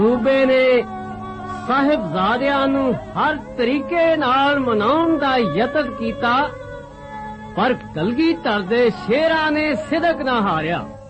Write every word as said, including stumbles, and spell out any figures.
ਸੂਬੇ ਨੇ ਸਾਹਿਬਜ਼ਾਦਿਆਂ ਨੂੰ ਹਰ ਤਰੀਕੇ ਨਾਲ ਮਨਾਉਣ ਦਾ ਯਤਨ ਕੀਤਾ, ਪਰ ਕਲਗੀਧਰ ਦੇ ਸ਼ੇਰਾਂ ਨੇ ਸਿਦਕ ਨਾ ਹਾਰਿਆ।